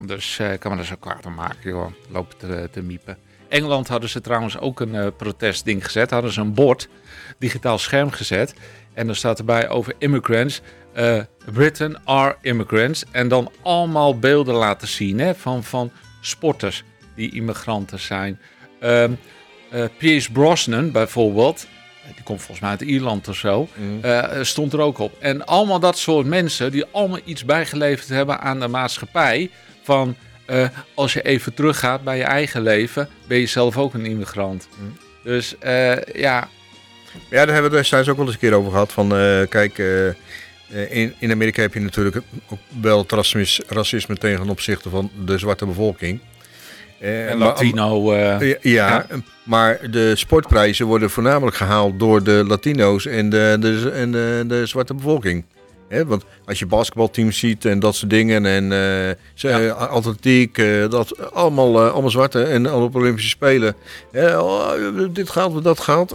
Dus ik kan me er zo kwaad om maken, joh. Lopen te miepen. Engeland hadden ze trouwens ook een protestding gezet. Hadden ze een bord, digitaal scherm gezet. En er staat erbij over immigrants. Britain are immigrants. En dan allemaal beelden laten zien, hè, van sporters die immigranten zijn. Pierce Brosnan bijvoorbeeld, die komt volgens mij uit Ierland of zo, stond er ook op. En allemaal dat soort mensen die allemaal iets bijgeleverd hebben aan de maatschappij. Van als je even teruggaat bij je eigen leven, ben je zelf ook een immigrant. Dus ja. Ja, daar hebben we het destijds ook wel eens een keer over gehad. Van kijk, in Amerika heb je natuurlijk ook wel het racisme ten opzichte van de zwarte bevolking. En Latino. Maar de sportprijzen worden voornamelijk gehaald door de Latino's en de zwarte bevolking. Want als je basketbalteams ziet en dat soort dingen en atletiek, dat allemaal zwarte en alle op Olympische Spelen. Dit gaat, dat gaat.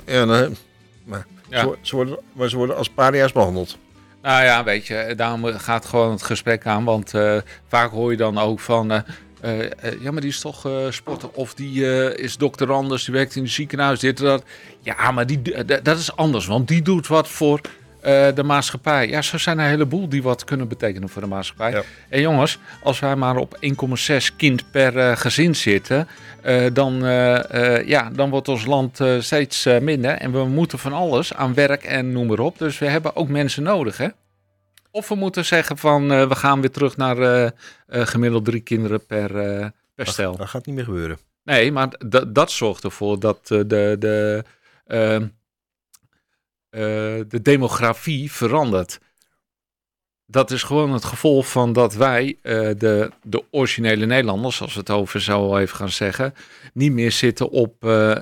Ze worden als paria's behandeld. Nou ja, weet je, daarom gaat gewoon het gesprek aan. Want vaak hoor je dan ook van... ja, maar die is toch sporter. Of die is dokter anders, die werkt in het ziekenhuis, dit en dat. Ja, maar dat is anders, want die doet wat voor de maatschappij. Ja, zo zijn er een heleboel die wat kunnen betekenen voor de maatschappij. Ja. En jongens, als wij maar op 1,6 kind per gezin zitten... dan wordt ons land steeds minder. En we moeten van alles aan werk en noem maar op. Dus we hebben ook mensen nodig, hè? Of we moeten zeggen van we gaan weer terug naar gemiddeld 3 kinderen per stel. Dat gaat niet meer gebeuren. Nee, maar dat zorgt ervoor dat de demografie verandert. Dat is gewoon het gevolg van dat wij, de originele Nederlanders, als we het over zo even gaan zeggen, niet meer zitten op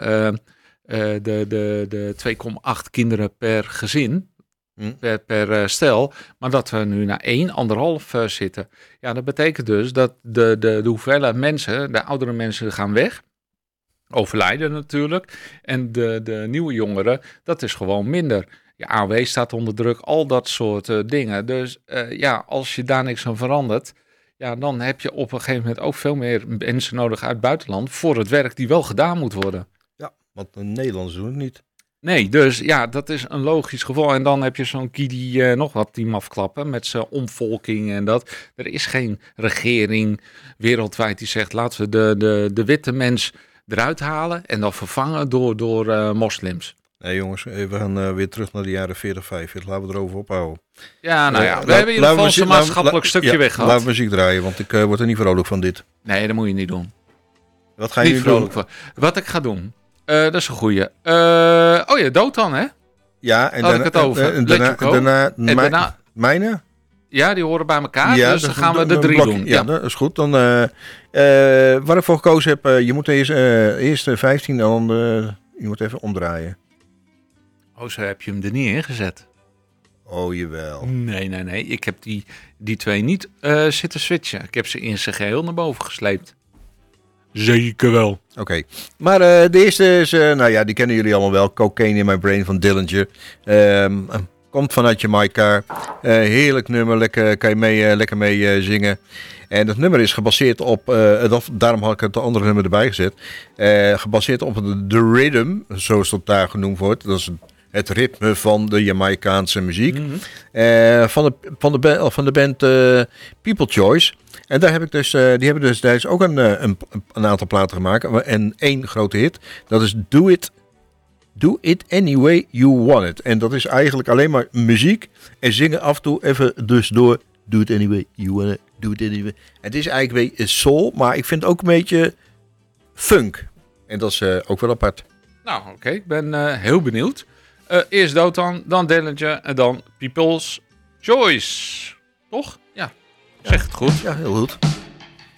de 2,8 kinderen per gezin. Per stel, maar dat we nu naar 1,5 zitten. Ja, dat betekent dus dat de hoeveelheid mensen, de oudere mensen gaan weg, overlijden natuurlijk, en de nieuwe jongeren, dat is gewoon minder. Je AOW staat onder druk, al dat soort dingen. Dus als je daar niks aan verandert, ja, dan heb je op een gegeven moment ook veel meer mensen nodig uit het buitenland voor het werk die wel gedaan moet worden. Ja, want de Nederlanders doen het niet. Nee, dus ja, dat is een logisch geval. En dan heb je zo'n Kidi nog wat team afklappen met zijn omvolking en dat. Er is geen regering wereldwijd die zegt laten we de witte mens eruit halen en dan vervangen door moslims. Nee jongens, we gaan weer terug naar de jaren 40, 50. Laten we erover ophouden. Ja, nou ja, we hebben in ieder geval een maatschappelijk stukje weggehaald. Laten we muziek draaien, want ik word er niet vrolijk van dit. Nee, dat moet je niet doen. Wat ga je doen? Wat ik ga doen? Dat is een goeie. Dotan, hè? Ja, en daarna, ik het over. En daarna mijne? Ja, die horen bij elkaar, dus dan gaan we de 3 doen. Ja, dat is goed. Dan, waar ik voor gekozen heb, je moet eerst 15 en dan je moet even omdraaien. Oh, zo heb je hem er niet ingezet. Oh, jawel. Nee. Ik heb die 2 niet zitten switchen. Ik heb ze in zijn geheel naar boven gesleept. Zeker wel. Oké. Maar de eerste is, die kennen jullie allemaal wel. Cocaine in My Brain van Dillinger. Komt vanuit Jamaica. Heerlijk nummer. Lekker, kan je lekker mee zingen. En het nummer is gebaseerd op, daarom had ik het andere nummer erbij gezet. Gebaseerd op de rhythm, zoals dat daar genoemd wordt. Dat is het ritme van de Jamaicaanse muziek. Mm-hmm. Van de band People Choice. En daar heb ik dus, die hebben dus ook een aantal platen gemaakt. En 1 grote hit. Dat is Do It Any Way You Want It. En dat is eigenlijk alleen maar muziek. En zingen af en toe even dus door. Do it any way you want it. Do it any way. Het is eigenlijk weer soul. Maar ik vind het ook een beetje funk. En dat is ook wel apart. Nou, oké. Ik ben heel benieuwd. Eerst Dotan, dan Dillinger en dan People's Choice. Toch? Ja. Zeg het goed. Ja, heel goed.